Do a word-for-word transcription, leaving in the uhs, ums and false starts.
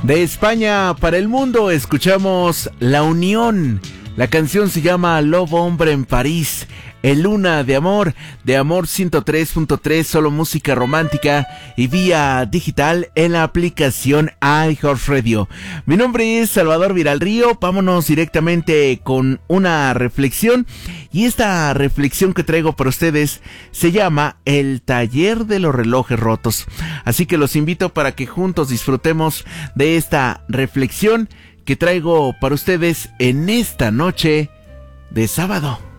De España para el mundo escuchamos La Unión. La canción se llama Lobo Hombre en París. El Luna de Amor, de Amor ciento tres punto tres, solo música romántica y vía digital en la aplicación iHeartRadio. Mi nombre es Salvador Viralrío, vámonos directamente con una reflexión. Y esta reflexión que traigo para ustedes se llama El Taller de los Relojes Rotos. Así que los invito para que juntos disfrutemos de esta reflexión que traigo para ustedes en esta noche de sábado.